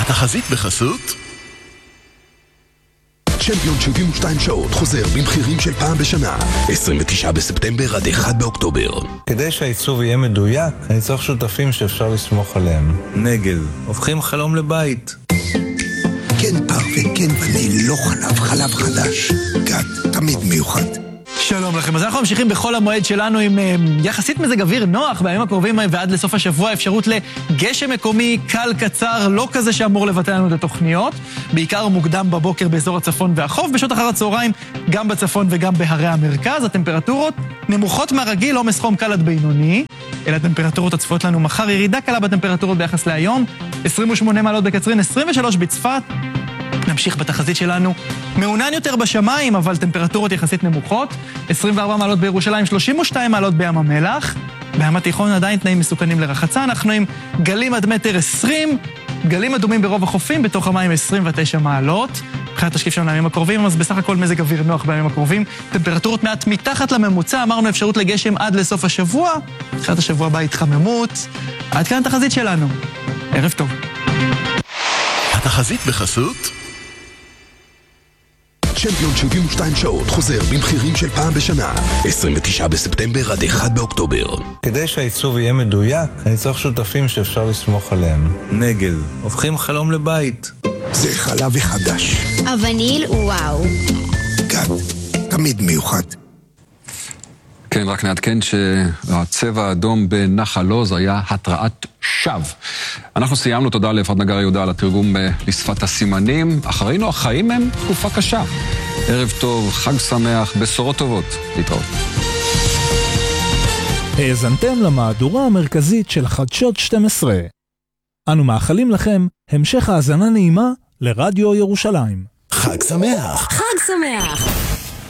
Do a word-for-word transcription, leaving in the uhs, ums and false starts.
התחזית בחסות צ'מפיון שבעים ושתיים שעות חוזר במחירים של פעם בשנה, עשרים ותשעה בספטמבר עד אחד באוקטובר. כדי שהעיצוב יהיה מדויק, אני צריך שותפים שאפשר לסמוך עליהם. נגל, הופכים חלום לבית. כן פרווה, כן וניל, לא חלב, חלב חדש. גת, תמיד מיוחד. שלום לכם, אז אנחנו ממשיכים בכל המועד שלנו עם יחסית מזג אוויר נוח, בימים הקרובים ועד לסוף השבוע אפשרות לגשם מקומי קל קצר, לא כזה שאמור לבטל לנו את התוכניות, בעיקר מוקדם בבוקר באזור הצפון והחוף, בשעות אחר הצהריים גם בצפון וגם בהרי המרכז. הטמפרטורות נמוכות מהרגיל, עומס חום קל עד בינוני, אלה הטמפרטורות הצפויות לנו מחר, ירידה קלה בטמפרטורות ביחס להיום, עשרים ושמונה מעלות בקצרין, עשרים ושלוש בצפת. נמשיך בתחזית שלנו, מעונן יותר בשמיים, אבל טמפרטורות יחסית נמוכות, עשרים וארבע מעלות בירושלים, שלושים ושתיים מעלות בים המלח, בים התיכון עדיין תנאים מסוכנים לרחצה, אנחנו עם גלים עד מטר עשרים, גלים אדומים ברוב החופים, בתוך המים עשרים ותשע מעלות, מבחינת השקיף שלנו לימים הקרובים, אז בסך הכל מזג אוויר נוח בימים הקרובים, טמפרטורות מעט מתחת לממוצע, אמרנו אפשרות לגשם עד לסוף השבוע, אחרת השבוע הבא התחממות, עד כאן התחזית שלנו, ערב טוב. התחזית בחסות צ'מפיון שבעים ושתיים שעות חוזר במחירים של פעם בשנה, עשרים ותשעה בספטמבר עד אחד באוקטובר. כדי שהעיצוב יהיה מדויק, אני צריך שותפים שאפשר לסמוך עליהם. נגל, הופכים חלום לבית. זה חלב חדש. הווניל וואו. גת, תמיד מיוחד. כן, רק נעדכן שהצבע האדום בנחל עוז היה התרעת שווא. אנחנו סיימנו, תודה לאפרת נגר יהודה על התרגום לשפת הסימנים. אחרינו החיים הם תקופה קשה. ערב טוב, חג שמח, בשורות טובות. להתראות. האזנתם למהדורה המרכזית של חדשות שתים עשרה. אנו מאחלים לכם המשך האזנה נעימה לרדיו ירושלים. חג שמח. חג שמח.